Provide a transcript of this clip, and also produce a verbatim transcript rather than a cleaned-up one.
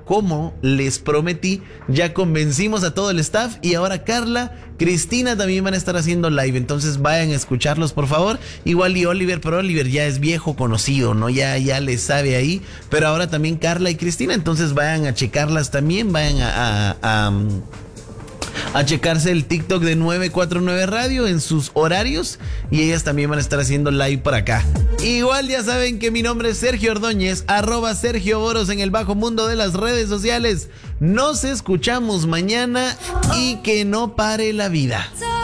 como les prometí, ya convencimos a todo el staff y ahora Carla, Cristina también van a estar haciendo live. Entonces vayan a escucharlos, por favor. Igual y Oliver, pero Oliver ya es viejo conocido, ¿no? Ya, ya le sabe ahí. Pero ahora también Carla y Cristina. Entonces vayan a checarlas también. Vayan a... a, a a checarse el TikTok de nueve cuatro nueve Radio en sus horarios y ellas también van a estar haciendo live por acá. Igual ya saben que mi nombre es Sergio Ordóñez, arroba Sergio Boros en el bajo mundo de las redes sociales. Nos escuchamos mañana y que no pare la vida.